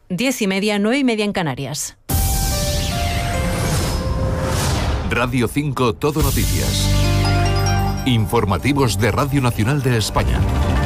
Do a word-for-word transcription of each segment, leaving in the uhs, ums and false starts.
Diez y media, nueve y media en Canarias. Radio cinco Todo Noticias. Informativos de Radio Nacional de España.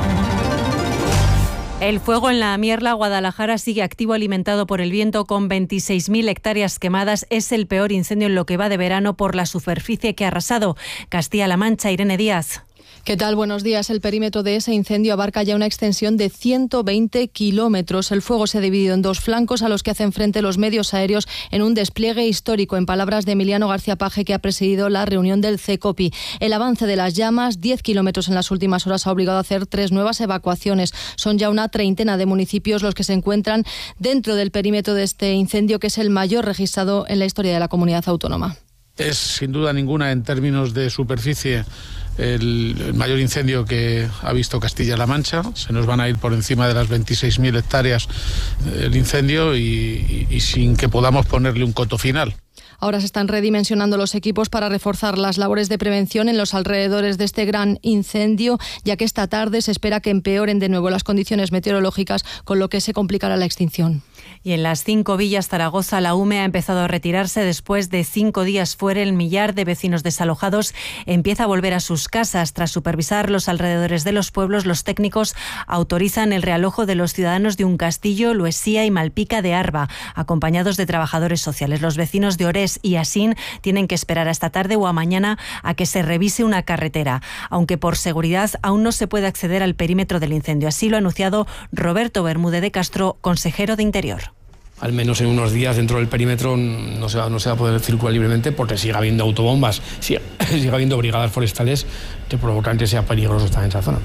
El fuego en la Mierla, Guadalajara, sigue activo, alimentado por el viento, con veintiséis mil hectáreas quemadas. Es el peor incendio en lo que va de verano por la superficie que ha arrasado. Castilla-La Mancha, Irene Díaz. ¿Qué tal? Buenos días. El perímetro de ese incendio abarca ya una extensión de ciento veinte kilómetros. El fuego se ha dividido en dos flancos a los que hacen frente los medios aéreos en un despliegue histórico, en palabras de Emiliano García Paje, que ha presidido la reunión del CECOPI. El avance de las llamas, diez kilómetros en las últimas horas, ha obligado a hacer tres nuevas evacuaciones. Son ya una treintena de municipios los que se encuentran dentro del perímetro de este incendio, que es el mayor registrado en la historia de la comunidad autónoma. Es sin duda ninguna, en términos de superficie, el, el mayor incendio que ha visto Castilla-La Mancha. Se nos van a ir por encima de las veintiséis mil hectáreas el incendio y, y, y sin que podamos ponerle un coto final. Ahora se están redimensionando los equipos para reforzar las labores de prevención en los alrededores de este gran incendio, ya que esta tarde se espera que empeoren de nuevo las condiciones meteorológicas, con lo que se complicará la extinción. Y en las cinco villas Zaragoza, la UME ha empezado a retirarse después de cinco días fuera. El millar de vecinos desalojados empieza a volver a sus casas. Tras supervisar los alrededores de los pueblos, los técnicos autorizan el realojo de los ciudadanos de Uncastillo, Luesía y Malpica de Arba, acompañados de trabajadores sociales. Los vecinos de Orés y Asín tienen que esperar a esta tarde o a mañana a que se revise una carretera, aunque por seguridad aún no se puede acceder al perímetro del incendio. Así lo ha anunciado Roberto Bermúdez de Castro, consejero de Interior. Al menos en unos días dentro del perímetro no se va, no se va a poder circular libremente, porque sigue habiendo autobombas, sigue, sigue habiendo brigadas forestales que provocan que sea peligroso estar en esa zona.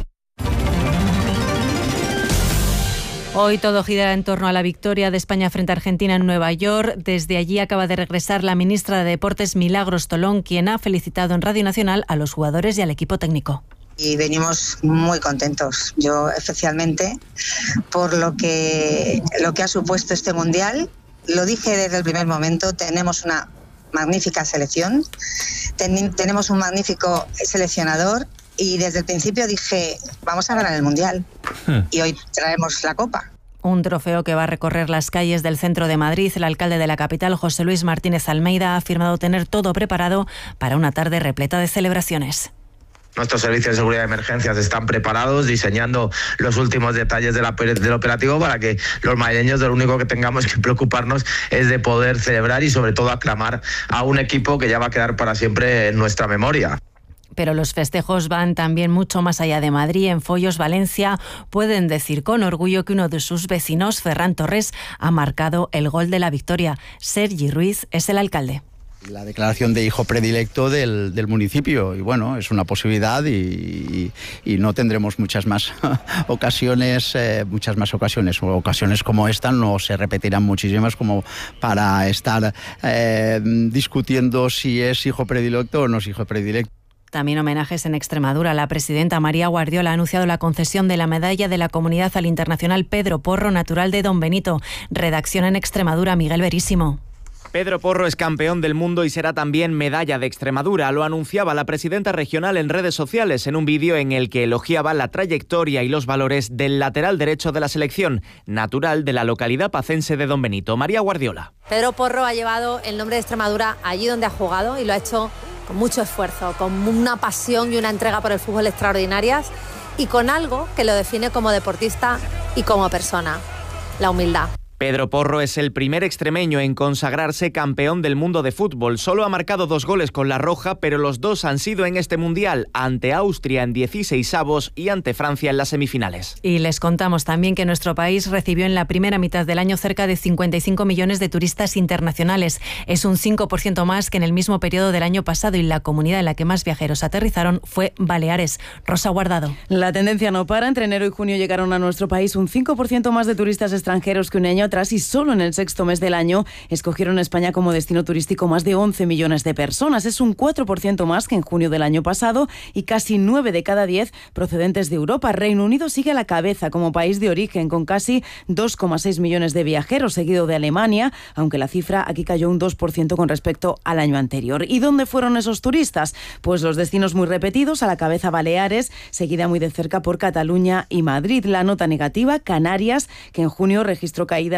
Hoy todo gira en torno a la victoria de España frente a Argentina en Nueva York. Desde allí acaba de regresar la ministra de Deportes, Milagros Tolón, quien ha felicitado en Radio Nacional a los jugadores y al equipo técnico. Y venimos muy contentos, yo especialmente, por lo que, lo que ha supuesto este Mundial. Lo dije desde el primer momento, tenemos una magnífica selección, ten, tenemos un magnífico seleccionador. Y desde el principio dije, vamos a ganar el Mundial. Hmm. Y hoy traemos la Copa. Un trofeo que va a recorrer las calles del centro de Madrid. El alcalde de la capital, José Luis Martínez Almeida, ha afirmado tener todo preparado para una tarde repleta de celebraciones. Nuestros servicios de seguridad de emergencias están preparados, diseñando los últimos detalles de la, del operativo para que los madrileños, lo único que tengamos que preocuparnos es de poder celebrar y sobre todo aclamar a un equipo que ya va a quedar para siempre en nuestra memoria. Pero los festejos van también mucho más allá de Madrid. En Foios, Valencia, pueden decir con orgullo que uno de sus vecinos, Ferran Torres, ha marcado el gol de la victoria. Sergi Ruiz es el alcalde. La declaración de hijo predilecto del, del municipio, y bueno, es una posibilidad y, y, y no tendremos muchas más ocasiones, eh, muchas más ocasiones, o ocasiones como esta no se repetirán muchísimas como para estar eh, discutiendo si es hijo predilecto o no es hijo predilecto. También homenajes en Extremadura. La presidenta María Guardiola ha anunciado la concesión de la medalla de la Comunidad al internacional Pedro Porro, natural de Don Benito. Redacción en Extremadura, Miguel Verísimo. Pedro Porro es campeón del mundo y será también medalla de Extremadura. Lo anunciaba la presidenta regional en redes sociales en un vídeo en el que elogiaba la trayectoria y los valores del lateral derecho de la selección, natural de la localidad pacense de Don Benito. María Guardiola. Pedro Porro ha llevado el nombre de Extremadura allí donde ha jugado y lo ha hecho con mucho esfuerzo, con una pasión y una entrega por el fútbol extraordinarias y con algo que lo define como deportista y como persona: la humildad. Pedro Porro es el primer extremeño en consagrarse campeón del mundo de fútbol. Solo ha marcado dos goles con la roja, pero los dos han sido en este mundial, ante Austria en dieciseisavos y ante Francia en las semifinales. Y les contamos también que nuestro país recibió en la primera mitad del año cerca de cincuenta y cinco millones de turistas internacionales. Es un cinco por ciento más que en el mismo periodo del año pasado, y la comunidad en la que más viajeros aterrizaron fue Baleares. Rosa Guardado. La tendencia no para. Entre enero y junio llegaron a nuestro país un cinco por ciento más de turistas extranjeros que un año atrás, y solo en el sexto mes del año escogieron España como destino turístico más de once millones de personas. Es un cuatro por ciento más que en junio del año pasado y casi nueve de cada diez procedentes de Europa. Reino Unido sigue a la cabeza como país de origen con casi dos coma seis millones de viajeros, seguido de Alemania, aunque la cifra aquí cayó un dos por ciento con respecto al año anterior. ¿Y dónde fueron esos turistas? Pues los destinos muy repetidos, a la cabeza Baleares, seguida muy de cerca por Cataluña y Madrid. La nota negativa, Canarias, que en junio registró caídas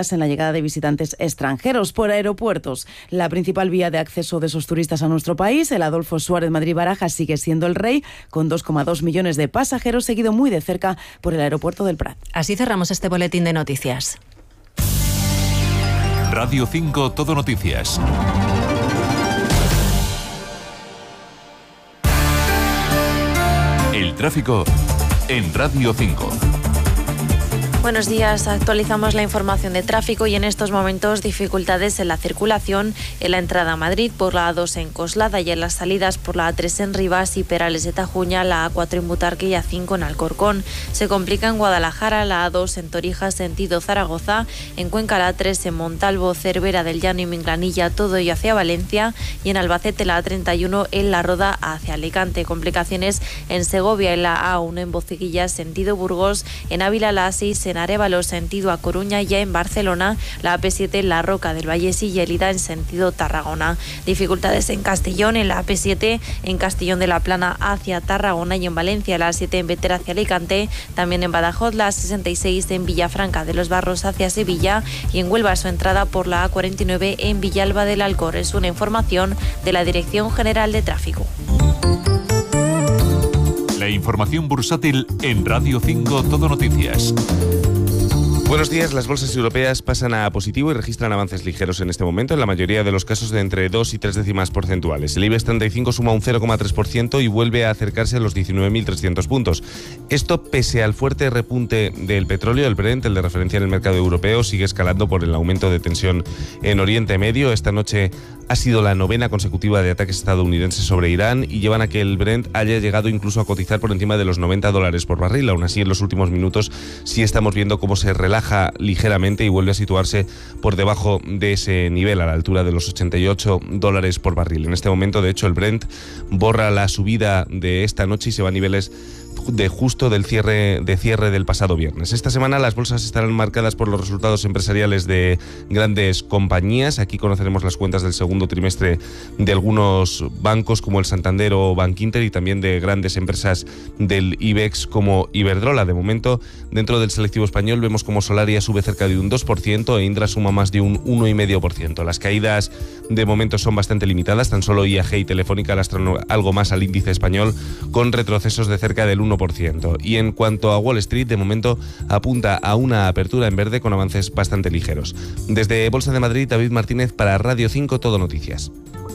medidas en la llegada de visitantes extranjeros por aeropuertos. La principal vía de acceso de esos turistas a nuestro país, el Adolfo Suárez Madrid-Barajas, sigue siendo el rey, con dos coma dos millones de pasajeros, seguido muy de cerca por el aeropuerto del Prat. Así cerramos este boletín de noticias. Radio cinco Todo Noticias. El tráfico en Radio cinco. Buenos días, actualizamos la información de tráfico y en estos momentos dificultades en la circulación en la entrada a Madrid por la A dos en Coslada y en las salidas por la A tres en Rivas y Perales de Tajuña, la A cuatro en Butarque y A cinco en Alcorcón. Se complica en Guadalajara, la A dos en Torija sentido Zaragoza, en Cuenca la A tres en Montalvo, Cervera del Llano y Minglanilla, todo ello hacia Valencia, y en Albacete la A treinta y uno en La Roda hacia Alicante. Complicaciones en Segovia en la A uno en Bociguilla sentido Burgos, en Ávila la A seis en Arévalo sentido a Coruña, y ya en Barcelona la A P siete en La Roca del Vallés y Lleida en sentido Tarragona. Dificultades en Castellón en la A P siete en Castellón de la Plana hacia Tarragona, y en Valencia la A siete en Bétera hacia Alicante, también en Badajoz la A sesenta y seis en Villafranca de los Barros hacia Sevilla, y en Huelva su entrada por la A cuarenta y nueve en Villalba del Alcor. Es una información de la Dirección General de Tráfico. La información bursátil en Radio cinco Todo Noticias. Buenos días. Las bolsas europeas pasan a positivo y registran avances ligeros en este momento, en la mayoría de los casos de entre dos y tres décimas porcentuales. El IBEX treinta y cinco suma un cero coma tres por ciento y vuelve a acercarse a los diecinueve mil trescientos puntos. Esto pese al fuerte repunte del petróleo. El Brent, el de referencia en el mercado europeo, sigue escalando por el aumento de tensión en Oriente Medio. Esta noche ha sido la novena consecutiva de ataques estadounidenses sobre Irán y llevan a que el Brent haya llegado incluso a cotizar por encima de los noventa dólares por barril. Aún así, en los últimos minutos sí estamos viendo cómo se relaja ligeramente y vuelve a situarse por debajo de ese nivel, a la altura de los ochenta y ocho dólares por barril. En este momento, de hecho, el Brent borra la subida de esta noche y se va a niveles de justo del cierre de cierre del pasado viernes. Esta semana las bolsas estarán marcadas por los resultados empresariales de grandes compañías. Aquí conoceremos las cuentas del segundo trimestre de algunos bancos como el Santander o Bankinter, y también de grandes empresas del IBEX como Iberdrola. De momento, dentro del selectivo español vemos como Solaria sube cerca de un dos por ciento e Indra suma más de un uno coma cinco por ciento. Las caídas de momento son bastante limitadas. Tan solo I A G y Telefónica lastran algo más al índice español, con retrocesos de cerca del uno por ciento. Y en cuanto a Wall Street, de momento apunta a una apertura en verde con avances bastante ligeros. Desde Bolsa de Madrid, David Martínez para Radio cinco Todo Noticias.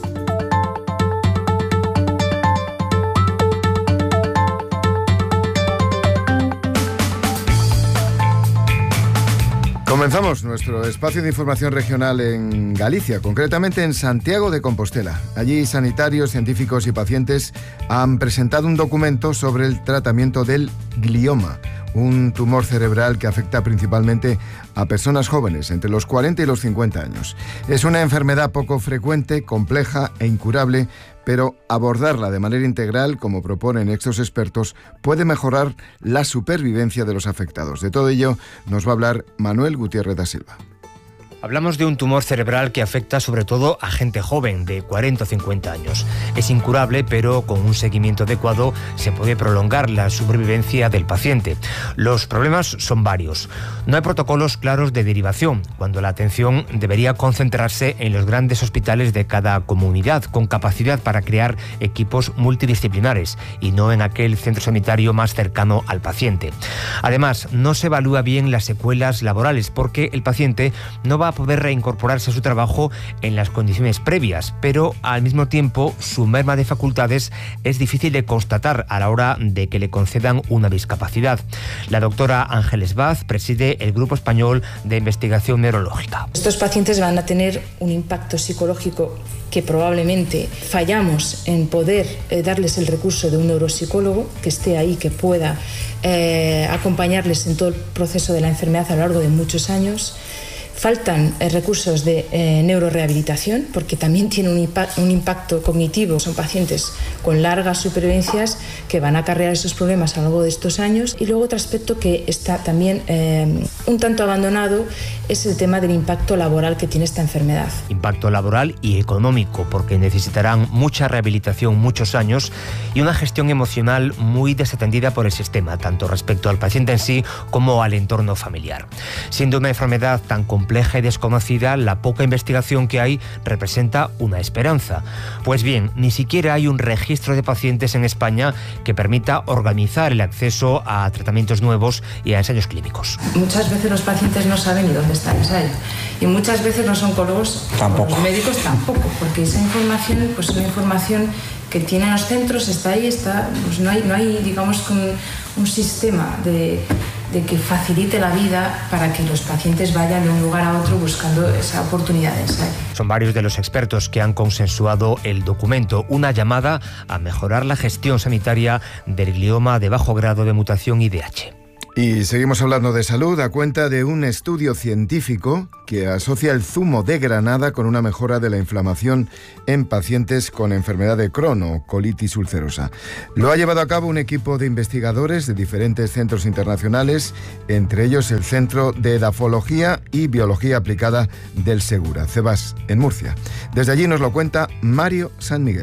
Comenzamos nuestro espacio de información regional en Galicia, concretamente en Santiago de Compostela. Allí sanitarios, científicos y pacientes han presentado un documento sobre el tratamiento del glioma, un tumor cerebral que afecta principalmente a personas jóvenes, entre los cuarenta y los cincuenta años. Es una enfermedad poco frecuente, compleja e incurable, pero abordarla de manera integral, como proponen estos expertos, puede mejorar la supervivencia de los afectados. De todo ello nos va a hablar Manuel Gutiérrez da Silva. Hablamos de un tumor cerebral que afecta sobre todo a gente joven de cuarenta o cincuenta años. Es incurable, pero con un seguimiento adecuado se puede prolongar la supervivencia del paciente. Los problemas son varios. No hay protocolos claros de derivación, cuando la atención debería concentrarse en los grandes hospitales de cada comunidad, con capacidad para crear equipos multidisciplinares y no en aquel centro sanitario más cercano al paciente. Además, no se evalúa bien las secuelas laborales, porque el paciente no va a poder reincorporarse a su trabajo en las condiciones previas, pero al mismo tiempo su merma de facultades es difícil de constatar a la hora de que le concedan una discapacidad. La doctora Ángeles Vaz preside el Grupo Español de Investigación Neurológica. Estos pacientes van a tener un impacto psicológico que probablemente fallamos en poder eh, darles el recurso de un neuropsicólogo que esté ahí, que pueda eh, acompañarles en todo el proceso de la enfermedad a lo largo de muchos años. Faltan eh, recursos de eh, neurorehabilitación, porque también tiene un, impa- un impacto cognitivo. Son pacientes con largas supervivencias que van a acarrear esos problemas a lo largo de estos años. Y luego otro aspecto que está también eh, un tanto abandonado es el tema del impacto laboral que tiene esta enfermedad. Impacto laboral y económico, porque necesitarán mucha rehabilitación, muchos años, y una gestión emocional muy desatendida por el sistema, tanto respecto al paciente en sí como al entorno familiar. Siendo una enfermedad tan compleja y desconocida, la poca investigación que hay representa una esperanza. Pues bien, ni siquiera hay un registro de pacientes en España que permita organizar el acceso a tratamientos nuevos y a ensayos clínicos. Muchas veces los pacientes no saben ni dónde está el ensayo, y muchas veces los oncólogos, tampoco. Los médicos tampoco, porque esa información, pues una información que tienen los centros está ahí, está, pues no hay, no hay digamos, un, un sistema de, de que facilite la vida para que los pacientes vayan de un lugar a otro buscando esa oportunidad de ensayo. Son varios de los expertos que han consensuado el documento, una llamada a mejorar la gestión sanitaria del glioma de bajo grado de mutación I D H. Y seguimos hablando de salud a cuenta de un estudio científico que asocia el zumo de granada con una mejora de la inflamación en pacientes con enfermedad de Crohn o colitis ulcerosa. Lo ha llevado a cabo un equipo de investigadores de diferentes centros internacionales, entre ellos el Centro de Edafología y Biología Aplicada del Segura, CEBAS, en Murcia. Desde allí nos lo cuenta Mario San Miguel.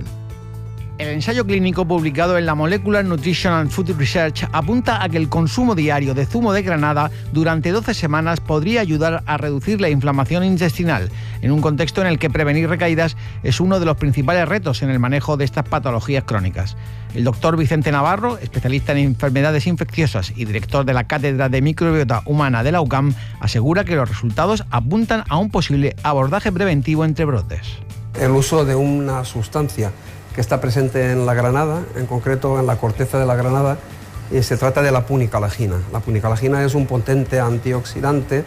El ensayo clínico publicado en la Molecular Nutrition and Food Research apunta a que el consumo diario de zumo de granada durante doce semanas podría ayudar a reducir la inflamación intestinal, en un contexto en el que prevenir recaídas es uno de los principales retos en el manejo de estas patologías crónicas. El doctor Vicente Navarro, especialista en enfermedades infecciosas y director de la Cátedra de Microbiota Humana de la U C A M, asegura que los resultados apuntan a un posible abordaje preventivo entre brotes. El uso de una sustancia que está presente en la granada, en concreto en la corteza de la granada, y se trata de la punicalagina. La punicalagina es un potente antioxidante.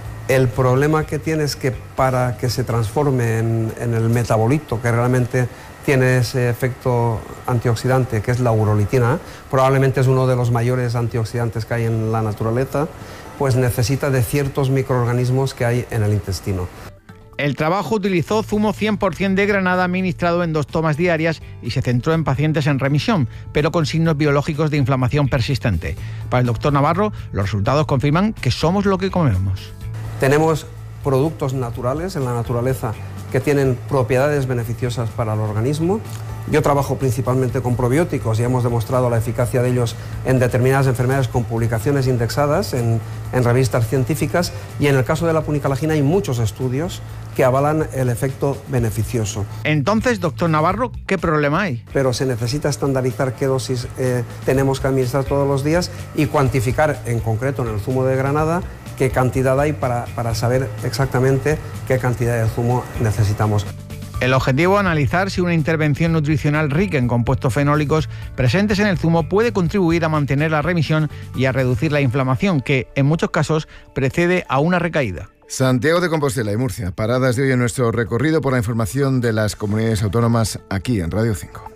El problema que tiene es que para que se transforme en, en el metabolito que realmente tiene ese efecto antioxidante, que es la urolitina, probablemente es uno de los mayores antioxidantes que hay en la naturaleza, pues necesita de ciertos microorganismos que hay en el intestino. El trabajo utilizó zumo cien por ciento de granada administrado en dos tomas diarias y se centró en pacientes en remisión, pero con signos biológicos de inflamación persistente. Para el doctor Navarro, los resultados confirman que somos lo que comemos. Tenemos productos naturales en la naturaleza que tienen propiedades beneficiosas para el organismo. Yo trabajo principalmente con probióticos y hemos demostrado la eficacia de ellos en determinadas enfermedades con publicaciones indexadas en, en revistas científicas, y en el caso de la punicalagina hay muchos estudios que avalan el efecto beneficioso. Entonces, doctor Navarro, ¿qué problema hay? Pero se necesita estandarizar qué dosis eh, tenemos que administrar todos los días y cuantificar en concreto en el zumo de granada qué cantidad hay para, para saber exactamente qué cantidad de zumo necesitamos. El objetivo es analizar si una intervención nutricional rica en compuestos fenólicos presentes en el zumo puede contribuir a mantener la remisión y a reducir la inflamación, que en muchos casos precede a una recaída. Santiago de Compostela y Murcia, paradas de hoy en nuestro recorrido por la información de las comunidades autónomas aquí en Radio cinco.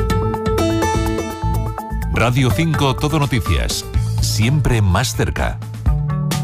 Radio cinco Todo Noticias, siempre más cerca.